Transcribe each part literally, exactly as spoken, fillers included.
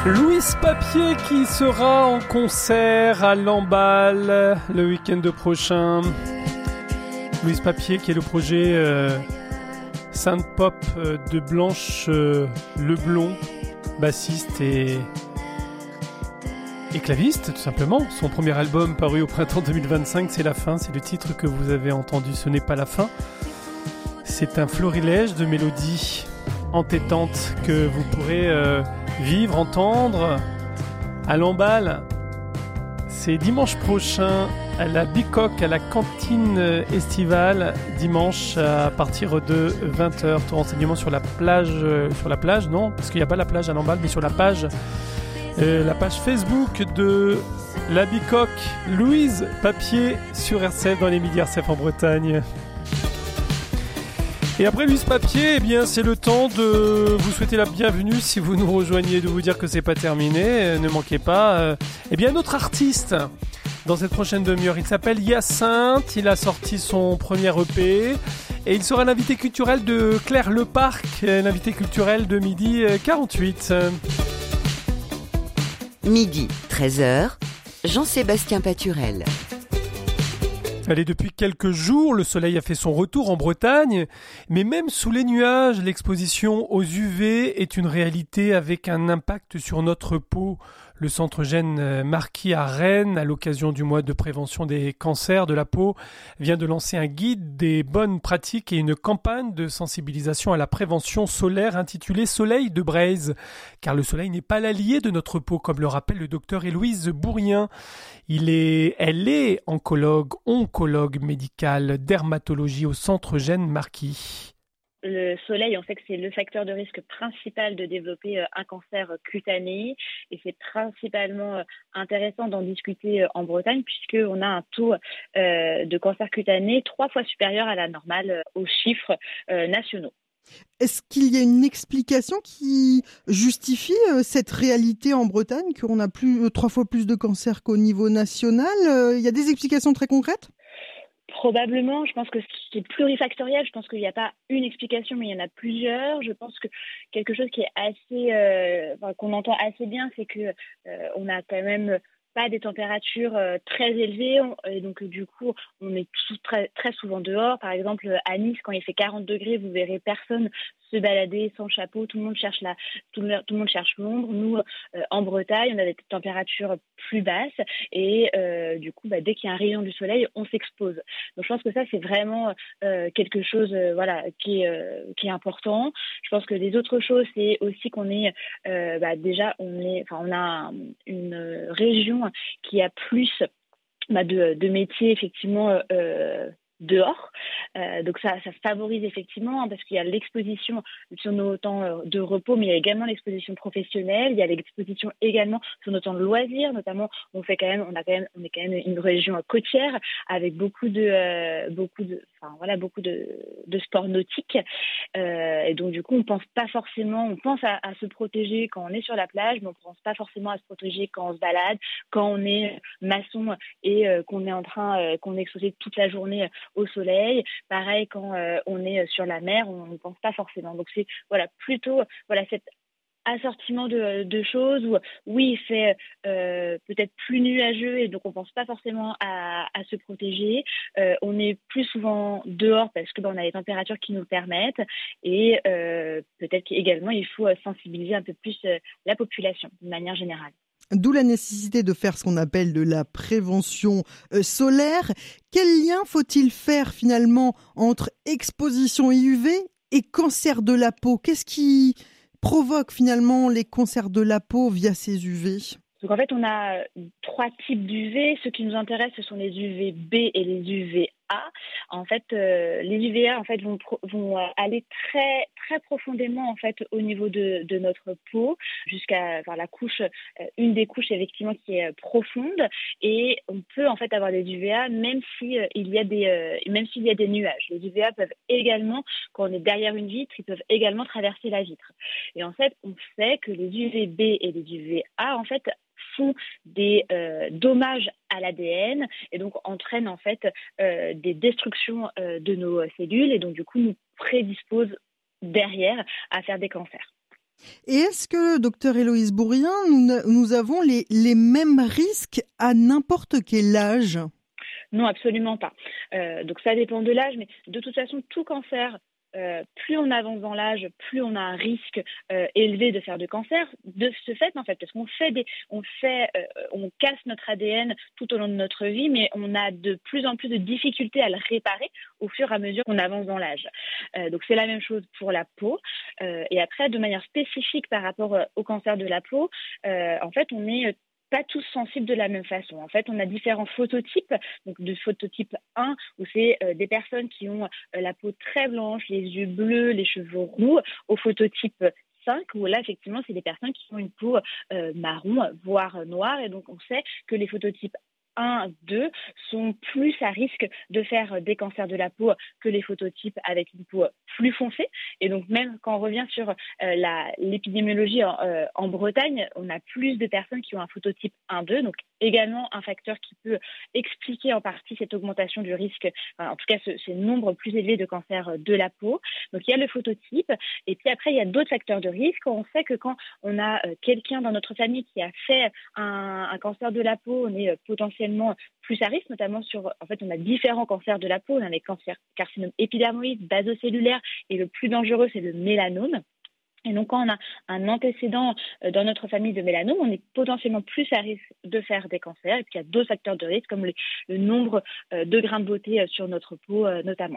Louis Papier qui sera en concert à Lamballe le week-end prochain. Louis Papier qui est le projet euh, synth-pop euh, de Blanche euh, Leblond, bassiste et, et claviste tout simplement. Son premier album paru au printemps deux mille vingt-cinq, c'est La Fin, c'est le titre que vous avez entendu, ce n'est pas la fin. C'est un florilège de mélodies entêtantes que vous pourrez euh, vivre, entendre à Lamballe. C'est dimanche prochain à la Bicoque, à la cantine estivale, dimanche à partir de vingt heures. Tout renseignement sur la plage, euh, sur la plage, non, parce qu'il n'y a pas la plage à Lamballe, mais sur la page, euh, la page Facebook de la Bicoque, Louise Papier sur R C F dans les midi R C F en Bretagne. Et après Louise Papier, eh bien, c'est le temps de vous souhaiter la bienvenue si vous nous rejoignez, de vous dire que c'est pas terminé, euh, ne manquez pas. Euh, eh bien, notre artiste dans cette prochaine demi-heure, il s'appelle Hyacinthe, il a sorti son premier E P et il sera l'invité culturel de Claire Leparc, l'invité culturel de midi quarante-huit. Midi, treize heures, Jean-Sébastien Paturel. Allez, depuis quelques jours, le soleil a fait son retour en Bretagne, mais même sous les nuages, l'exposition aux U V est une réalité avec un impact sur notre peau. Le centre Gène Marquis à Rennes, à l'occasion du mois de prévention des cancers de la peau, vient de lancer un guide des bonnes pratiques et une campagne de sensibilisation à la prévention solaire intitulée Soleil de Braise. Car le soleil n'est pas l'allié de notre peau, comme le rappelle le docteur Héloïse Bourrien. Il est, elle est oncologue, oncologue médicale, dermatologie au centre Gène Marquis. Le soleil, on sait que c'est le facteur de risque principal de développer un cancer cutané et c'est principalement intéressant d'en discuter en Bretagne puisqu'on a un taux de cancer cutané trois fois supérieur à la normale aux chiffres nationaux. Est-ce qu'il y a une explication qui justifie cette réalité en Bretagne, qu'on a plus, trois fois plus de cancers qu'au niveau national ? Il y a des explications très concrètes ? Probablement, je pense que c'est plurifactoriel. Je pense qu'il n'y a pas une explication, mais il y en a plusieurs. Je pense que quelque chose qui est assez, euh, enfin, qu'on entend assez bien, c'est que euh, on a quand même pas des températures euh, très élevées, on, et donc du coup, on est tout, très très souvent dehors. Par exemple, à Nice, quand il fait quarante degrés, vous verrez personne se balader sans chapeau. Tout le monde cherche la, tout le, tout le monde cherche l'ombre. Nous, euh, en Bretagne, on a des températures plus basses et euh, du coup, bah, dès qu'il y a un rayon du soleil, on s'expose. Donc, je pense que ça, c'est vraiment euh, quelque chose, euh, voilà, qui est euh, qui est important. Je pense que les autres choses, c'est aussi qu'on est, euh, bah, déjà, on est, enfin, on a une région qui a plus bah, de, de métiers effectivement. Euh, dehors. Euh, donc ça, ça favorise effectivement hein, parce qu'il y a l'exposition sur nos temps euh, de repos, mais il y a également l'exposition professionnelle, il y a l'exposition également sur nos temps de loisirs, notamment on fait quand même, on a quand même, on est quand même une région côtière avec beaucoup de, euh, beaucoup de, enfin voilà, beaucoup de, de sports nautiques. Euh, et donc du coup, on pense pas forcément, on pense à, à se protéger quand on est sur la plage, mais on pense pas forcément à se protéger quand on se balade, quand on est maçon et euh, qu'on est en train, euh, qu'on est exposé toute la journée au soleil. Pareil, quand euh, on est sur la mer, on ne pense pas forcément. Donc c'est voilà plutôt voilà cet assortiment de, de choses où oui, il fait euh, peut-être plus nuageux et donc on pense pas forcément à, à se protéger. Euh, on est plus souvent dehors parce que ben, on a les températures qui nous le permettent et euh, peut-être qu'également il faut sensibiliser un peu plus euh, la population de manière générale. D'où la nécessité de faire ce qu'on appelle de la prévention euh, solaire. Quel lien faut-il faire finalement entre exposition U V et cancer de la peau ? Qu'est-ce qui provoque finalement les cancers de la peau via ces U V ? Donc en fait, on a trois types d'U V. Ceux qui nous intéressent, ce sont les U V B et les U V A. En fait, euh, les U V A en fait vont vont aller très très profondément en fait au niveau de de notre peau jusqu'à enfin, la couche, euh, une des couches effectivement qui est profonde et on peut en fait avoir des U V A même si euh, il y a des euh, même s'il y a des nuages. Les U V A peuvent également, quand on est derrière une vitre, ils peuvent également traverser la vitre. Et en fait, on sait que les U V B et les U V A en fait font des euh, dommages à l'A D N et donc entraînent en fait euh, des destructions euh, de nos cellules et donc du coup nous prédisposent derrière à faire des cancers. Et est-ce que, docteur Héloïse Bourrien, nous, nous avons les, les mêmes risques à n'importe quel âge ? Non, absolument pas. Euh, donc ça dépend de l'âge, mais de toute façon, tout cancer, euh, plus on avance dans l'âge, plus on a un risque euh, élevé de faire de cancer. De ce fait, en fait, parce qu'on fait des, on fait, euh, on casse notre A D N tout au long de notre vie, mais on a de plus en plus de difficultés à le réparer au fur et à mesure qu'on avance dans l'âge. Euh, donc c'est la même chose pour la peau. Euh, et après, de manière spécifique par rapport au cancer de la peau, euh, en fait, on est pas tous sensibles de la même façon. En fait, on a différents phototypes. Donc, du phototype un, où c'est euh, des personnes qui ont euh, la peau très blanche, les yeux bleus, les cheveux roux, au phototype cinq, où là, effectivement, c'est des personnes qui ont une peau euh, marron, voire noire. Et donc, on sait que les phototypes un, deux sont plus à risque de faire des cancers de la peau que les phototypes avec une peau plus foncée. Et donc, même quand on revient sur euh, la, l'épidémiologie en, euh, en Bretagne, on a plus de personnes qui ont un phototype un, deux, donc également un facteur qui peut expliquer en partie cette augmentation du risque, enfin, en tout cas ce, ce nombre plus élevé de cancers de la peau. Donc, il y a le phototype. Et puis après, il y a d'autres facteurs de risque. On sait que quand on a euh, quelqu'un dans notre famille qui a fait un, un cancer de la peau, on est euh, potentiellement plus à risque, notamment sur, en fait, on a différents cancers de la peau. On a les cancers carcinomes épidermoïdes, basocellulaires, et le plus dangereux, c'est le mélanome. Et donc, quand on a un antécédent dans notre famille de mélanome, on est potentiellement plus à risque de faire des cancers. Et puis, il y a d'autres facteurs de risque, comme le, le nombre de grains de beauté sur notre peau, notamment.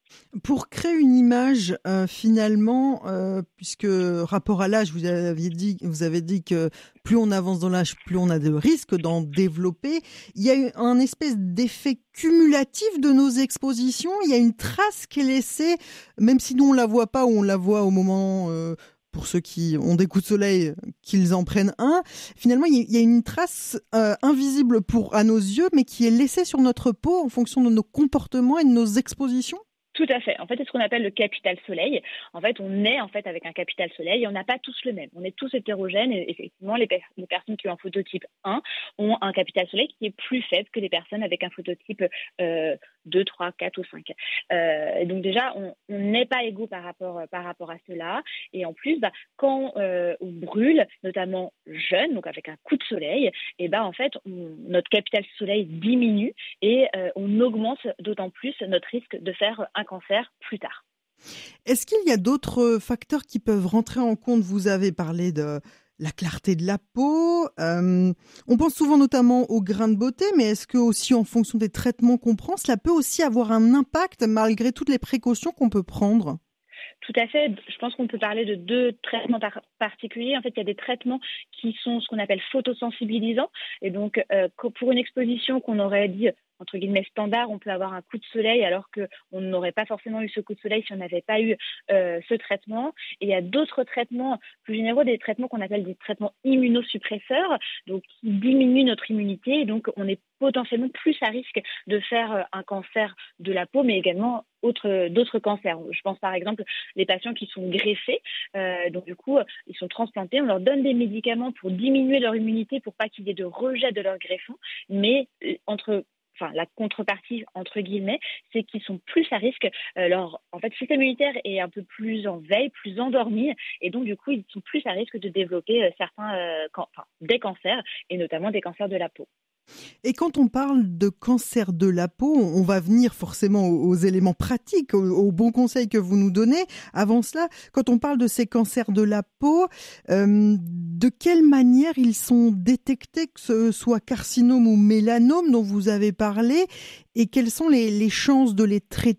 Pour créer une image, euh, finalement, euh, puisque rapport à l'âge, vous avez dit, vous avez dit que plus on avance dans l'âge, plus on a de risques d'en développer. Il y a un espèce d'effet cumulatif de nos expositions. Il y a une trace qui est laissée, même si nous on la voit pas ou on la voit au moment. Euh, pour ceux qui ont des coups de soleil, qu'ils en prennent un. Finalement, il y a une trace euh, invisible pour à nos yeux, mais qui est laissée sur notre peau en fonction de nos comportements et de nos expositions. Tout à fait. En fait, c'est ce qu'on appelle le capital soleil. En fait, on est en fait avec un capital soleil et on n'a pas tous le même. On est tous hétérogènes et effectivement, les, pe- les personnes qui ont un phototype un ont un capital soleil qui est plus faible que les personnes avec un phototype euh, deux, trois, quatre ou cinq. Euh, donc déjà, on n'est pas égaux par rapport, par rapport à cela. Et en plus, bah, quand euh, on brûle, notamment jeune, donc avec un coup de soleil, et ben en fait, on, notre capital soleil diminue et euh, on augmente d'autant plus notre risque de faire un cancer plus tard. Est-ce qu'il y a d'autres facteurs qui peuvent rentrer en compte ? Vous avez parlé de la clarté de la peau. Euh, on pense souvent notamment aux grains de beauté, mais est-ce que aussi en fonction des traitements qu'on prend, cela peut aussi avoir un impact malgré toutes les précautions qu'on peut prendre ? Tout à fait. Je pense qu'on peut parler de deux traitements par- particuliers. En fait, il y a des traitements qui sont ce qu'on appelle photosensibilisants. Et donc, euh, pour une exposition qu'on aurait dit entre guillemets standard, on peut avoir un coup de soleil alors qu'on n'aurait pas forcément eu ce coup de soleil si on n'avait pas eu euh, ce traitement. Et il y a d'autres traitements plus généraux, des traitements qu'on appelle des traitements immunosuppresseurs, donc qui diminuent notre immunité. Et donc, on est potentiellement plus à risque de faire un cancer de la peau, mais également autre, d'autres cancers. Je pense par exemple les patients qui sont greffés, euh, donc du coup, ils sont transplantés, on leur donne des médicaments pour diminuer leur immunité, pour pas qu'il y ait de rejet de leur greffon, mais entre Enfin, la contrepartie, entre guillemets, c'est qu'ils sont plus à risque. Euh, leur en fait, système immunitaire est un peu plus en veille, plus endormi. Et donc, du coup, ils sont plus à risque de développer euh, certains, euh, can- enfin, des cancers, et notamment des cancers de la peau. Et quand on parle de cancer de la peau, on va venir forcément aux, aux éléments pratiques, aux, aux bons conseils que vous nous donnez. Avant cela, quand on parle de ces cancers de la peau, euh, de quelle manière ils sont détectés, que ce soit carcinome ou mélanome dont vous avez parlé, et quelles sont les, les chances de les traiter ?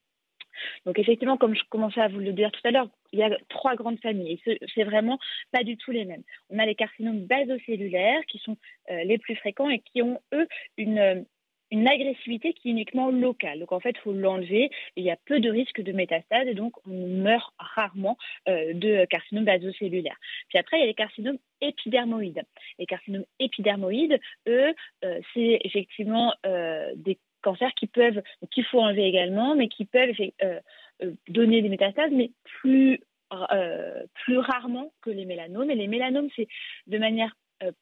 Donc effectivement, comme je commençais à vous le dire tout à l'heure, il y a trois grandes familles. Et c'est vraiment pas du tout les mêmes. On a les carcinomes basocellulaires qui sont euh, les plus fréquents et qui ont, eux, une, une agressivité qui est uniquement locale. Donc en fait, il faut l'enlever. Il y a peu de risque de métastase et donc on meurt rarement euh, de carcinomes basocellulaires. Puis après, il y a les carcinomes épidermoïdes. Les carcinomes épidermoïdes, eux, euh, c'est effectivement euh, des cancers qui peuvent, qu'il faut enlever également, mais qui peuvent euh, euh, donner des métastases, mais plus, euh, plus rarement que les mélanomes. Et les mélanomes, c'est de manière euh,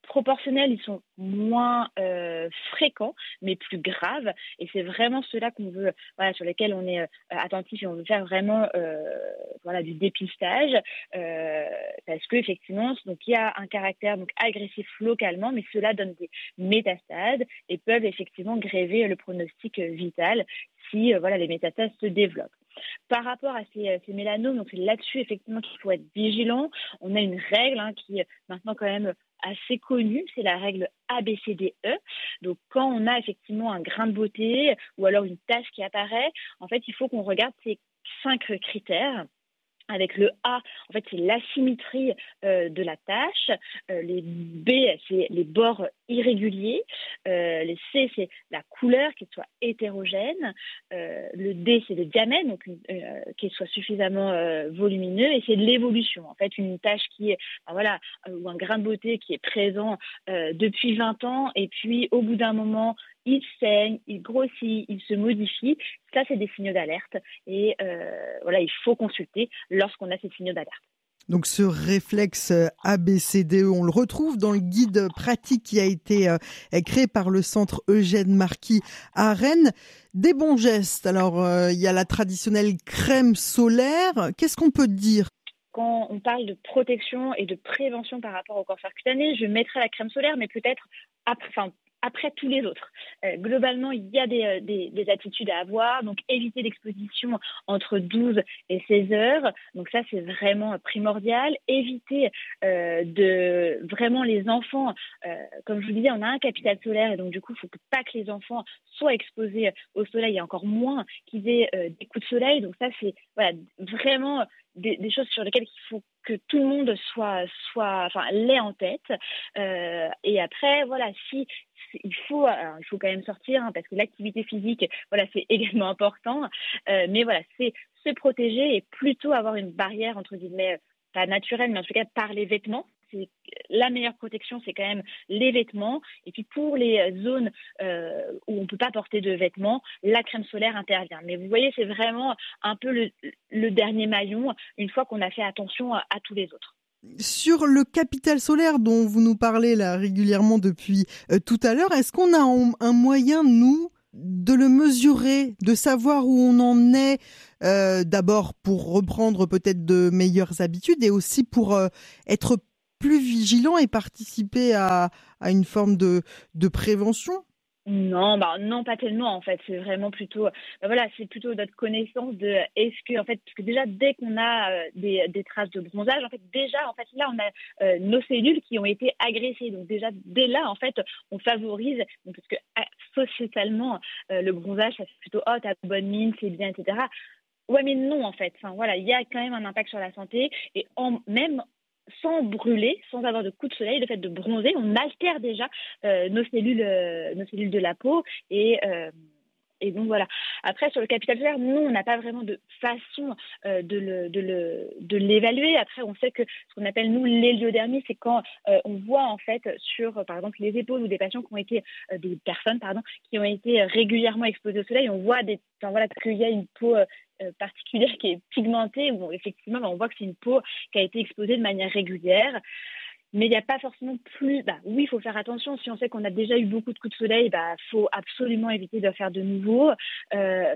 proportionnels, ils sont moins euh, fréquents, mais plus graves. Et c'est vraiment ceux-là qu'on veut, voilà, sur lesquels on est euh, attentif et on veut faire vraiment, euh, voilà, du dépistage, euh, parce que effectivement, donc il y a un caractère donc agressif localement, mais cela donne des métastases et peuvent effectivement gréver le pronostic vital si euh, voilà les métastases se développent. Par rapport à ces, ces mélanomes, donc c'est là-dessus effectivement qu'il faut être vigilant. On a une règle hein, qui est maintenant quand même assez connue, c'est la règle A B C D E. Donc quand on a effectivement un grain de beauté ou alors une tache qui apparaît, en fait il faut qu'on regarde ces cinq critères. Avec le A, en fait, c'est l'asymétrie euh, de la tache. Euh, les B, c'est les bords irréguliers. Euh, les C, c'est la couleur, qu'elle soit hétérogène. Euh, le D, c'est le diamètre, donc euh, qu'elle soit suffisamment euh, volumineux. Et c'est l'évolution. En fait, une tache qui est, ben voilà, euh, ou un grain de beauté qui est présent euh, depuis vingt ans, et puis au bout d'un moment, il saigne, il grossit, il se modifie. Ça, c'est des signaux d'alerte. Et euh, voilà, il faut consulter lorsqu'on a ces signaux d'alerte. Donc ce réflexe A B C D E, on le retrouve dans le guide pratique qui a été euh, créé par le centre Eugène Marquis à Rennes. Des bons gestes. Alors, euh, il y a la traditionnelle crème solaire. Qu'est-ce qu'on peut dire ? Quand on parle de protection et de prévention par rapport au cancer cutané, je mettrai la crème solaire, mais peut-être après, enfin, après tous les autres. Euh, globalement, il y a des, des, des attitudes à avoir, donc éviter l'exposition entre douze et seize heures, donc ça c'est vraiment primordial. Éviter euh, de vraiment les enfants, euh, comme je vous disais, on a un capital solaire et donc du coup, il ne faut pas que les enfants soient exposés au soleil et encore moins qu'ils aient euh, des coups de soleil, donc ça c'est voilà, vraiment des, des choses sur lesquelles il faut que tout le monde soit, soit, enfin, l'ait en tête. Euh, et après, voilà, si il faut, alors, il faut quand même sortir hein, parce que l'activité physique, voilà, c'est également important. Euh, mais voilà, c'est se protéger et plutôt avoir une barrière entre guillemets pas naturelle, mais en tout cas par les vêtements. C'est la meilleure protection, c'est quand même les vêtements. Et puis pour les zones euh, où on ne peut pas porter de vêtements, la crème solaire intervient. Mais vous voyez, c'est vraiment un peu le, le dernier maillon une fois qu'on a fait attention à, à tous les autres. Sur le capital solaire dont vous nous parlez là régulièrement depuis euh, tout à l'heure, est-ce qu'on a un, un moyen, nous, de le mesurer, de savoir où on en est, euh, d'abord pour reprendre peut-être de meilleures habitudes et aussi pour euh, être plus vigilant et participer à, à une forme de, de prévention ? Non, bah non, pas tellement en fait. C'est vraiment plutôt, bah voilà, c'est plutôt notre connaissance de est-ce que en fait, parce que déjà dès qu'on a euh, des, des traces de bronzage, en fait déjà en fait là on a euh, nos cellules qui ont été agressées. Donc déjà dès là en fait on favorise, donc, parce que ah, sociétalement euh, le bronzage ça fait plutôt oh t'as bonne mine, c'est bien, et cetera. Ouais mais non en fait. Enfin voilà, il y a quand même un impact sur la santé et en même sans brûler, sans avoir de coup de soleil, le fait de bronzer, on altère déjà euh, nos cellules, euh, nos cellules de la peau et euh, et donc voilà. Après sur le capital solaire, nous on n'a pas vraiment de façon euh, de le de le de l'évaluer. Après on sait que ce qu'on appelle nous l'héliodermie, c'est quand euh, on voit en fait sur euh, par exemple les épaules ou des patients qui ont été euh, des personnes pardon qui ont été régulièrement exposées au soleil, on voit des enfin, voilà qu'il y a une peau euh, particulière qui est pigmentée où effectivement on voit que c'est une peau qui a été exposée de manière régulière. Mais il n'y a pas forcément plus... Bah, oui, il faut faire attention. Si on sait qu'on a déjà eu beaucoup de coups de soleil, il bah, faut absolument éviter de faire de nouveau. Euh,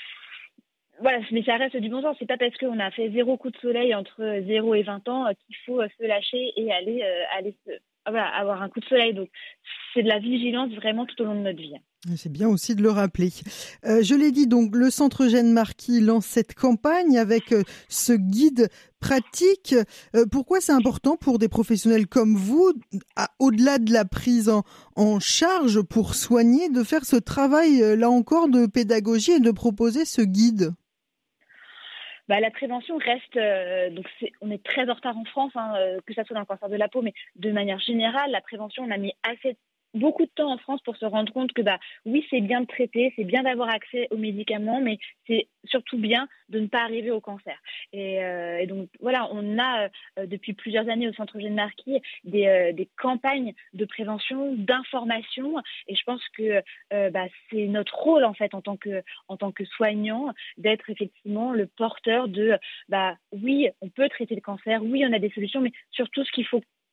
voilà, mais ça reste du bon sens. C'est pas parce qu'on a fait zéro coup de soleil entre zéro et vingt ans qu'il faut se lâcher et aller, euh, aller se, voilà, avoir un coup de soleil. Donc, c'est de la vigilance vraiment tout au long de notre vie. C'est bien aussi de le rappeler. Euh, je l'ai dit, donc le Centre Eugène Marquis lance cette campagne avec euh, ce guide pratique. Euh, pourquoi c'est important pour des professionnels comme vous, à, au-delà de la prise en, en charge pour soigner, de faire ce travail, euh, là encore, de pédagogie et de proposer ce guide ? Bah, la prévention reste, euh, donc c'est, on est très en retard en France, hein, euh, que ça soit dans le cancer de la peau, mais de manière générale, la prévention, on a mis assez beaucoup de temps en France pour se rendre compte que bah oui c'est bien de traiter, c'est bien d'avoir accès aux médicaments, mais c'est surtout bien de ne pas arriver au cancer. Et, euh, et donc voilà, on a euh, depuis plusieurs années au Centre Eugène Marquis des, euh, des campagnes de prévention, d'information, et je pense que euh, bah, c'est notre rôle en fait en tant que en tant que soignant d'être effectivement le porteur de bah oui on peut traiter le cancer, oui on a des solutions, mais surtout ce qu'il faut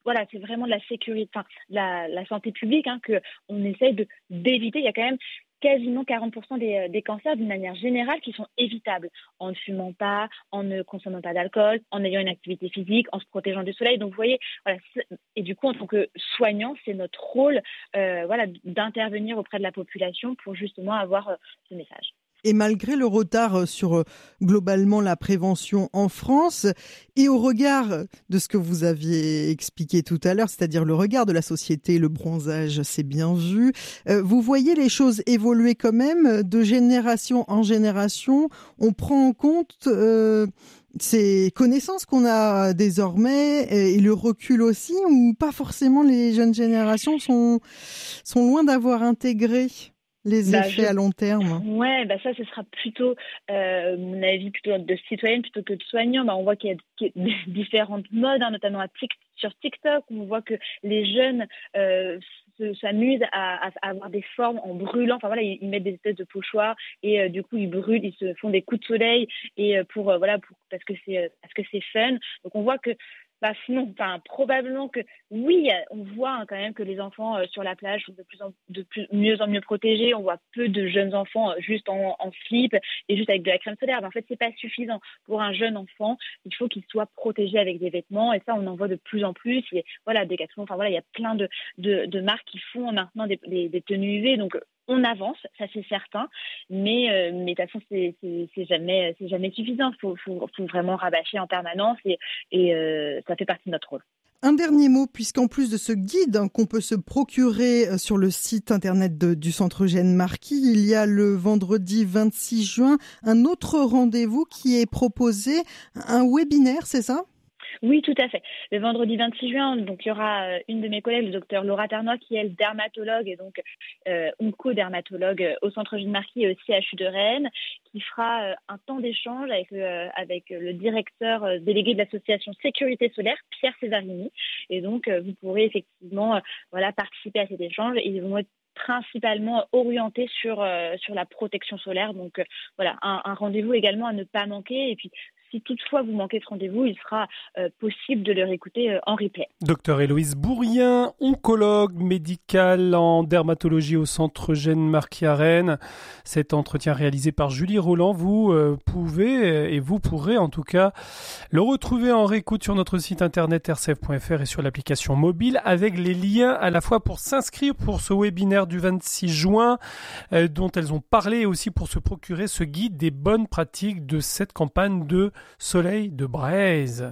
voilà, c'est vraiment de la sécurité, enfin, la, la santé publique hein, qu'on essaye de, d'éviter. Il y a quand même quasiment quarante pour cent des, des cancers d'une manière générale qui sont évitables en ne fumant pas, en ne consommant pas d'alcool, en ayant une activité physique, en se protégeant du soleil. Donc vous voyez, voilà, et du coup en tant que soignant, c'est notre rôle euh, voilà, d'intervenir auprès de la population pour justement avoir euh, ce message. Et malgré le retard sur globalement la prévention en France, et au regard de ce que vous aviez expliqué tout à l'heure, c'est-à-dire le regard de la société, le bronzage, c'est bien vu, euh, vous voyez les choses évoluer quand même de génération en génération. On prend en compte euh, ces connaissances qu'on a désormais et le recul aussi, ou pas forcément les jeunes générations sont, sont loin d'avoir intégré les bah, effets je... à long terme. Ouais, bah ça, ce sera plutôt, euh, mon avis, plutôt de citoyenne plutôt que de soignant. Bah, on voit qu'il y a, qu'il y a différentes modes, hein, notamment à tic- sur TikTok. On voit que les jeunes euh, se, s'amusent à, à, à avoir des formes en brûlant. Enfin voilà, ils, ils mettent des espèces de pochoirs et euh, du coup ils brûlent, ils se font des coups de soleil et euh, pour euh, voilà, pour, parce que c'est parce que c'est fun. Donc on voit que Bah sinon, enfin probablement que oui, on voit hein, quand même que les enfants euh, sur la plage sont de plus en de plus mieux en mieux protégés. On voit peu de jeunes enfants euh, juste en, en slip et juste avec de la crème solaire. Mais en fait, c'est pas suffisant pour un jeune enfant. Il faut qu'il soit protégé avec des vêtements et ça, on en voit de plus en plus. Et voilà, Decathlon. Enfin voilà, il y a plein de de, de marques qui font maintenant des, des, des tenues U V. Donc on avance, ça c'est certain, mais euh, mais de toute façon c'est c'est c'est jamais c'est jamais suffisant. Faut faut faut vraiment rabâcher en permanence et et euh, ça fait partie de notre rôle. Un dernier mot, puisqu'en plus de ce guide hein, qu'on peut se procurer sur le site internet de, du Centre Eugène Marquis, il y a le vendredi vingt-six juin un autre rendez-vous qui est proposé, un webinaire, c'est ça ? Oui, tout à fait. Le vendredi vingt-six juin, donc il y aura une de mes collègues, le docteur Laura Ternois, qui est dermatologue et donc euh, onco-dermatologue au Centre Eugène Marquis et au C H U de Rennes, qui fera euh, un temps d'échange avec euh, avec le directeur euh, délégué de l'association Sécurité Solaire, Pierre Cesarini. Et donc euh, vous pourrez effectivement euh, voilà participer à cet échange. Ils vont être principalement orientés sur euh, sur la protection solaire. Donc euh, voilà, un, un rendez-vous également à ne pas manquer. Et puis si toutefois vous manquez ce rendez-vous, il sera euh, possible de le réécouter euh, en replay. Docteur Héloïse Bourrien, oncologue médicale en dermatologie au Centre Eugène Marquis à Rennes. Cet entretien réalisé par Julie Roland, vous euh, pouvez et vous pourrez en tout cas le retrouver en réécoute sur notre site internet r c f point f r et sur l'application mobile avec les liens à la fois pour s'inscrire pour ce webinaire du vingt-six juin euh, dont elles ont parlé et aussi pour se procurer ce guide des bonnes pratiques de cette campagne de Soleil de Braise.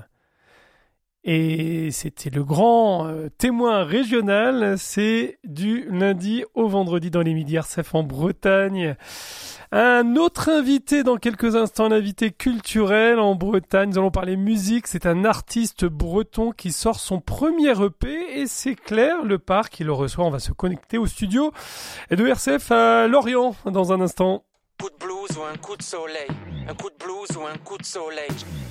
Et c'était le grand euh, témoin régional, c'est du lundi au vendredi dans les midis R C F en Bretagne. Un autre invité dans quelques instants, l'invité culturel en Bretagne, nous allons parler musique, c'est un artiste breton qui sort son premier E P et c'est Claire Lepard qui le reçoit, on va se connecter au studio de R C F à Lorient dans un instant. Un coup de blues ou un coup de soleil, un coup de blues ou un coup de soleil.